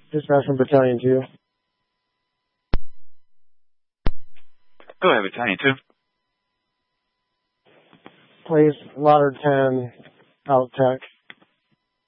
Dispatch from Battalion 2. Go ahead, Battalion 2. Please, Ladder 10, out tech.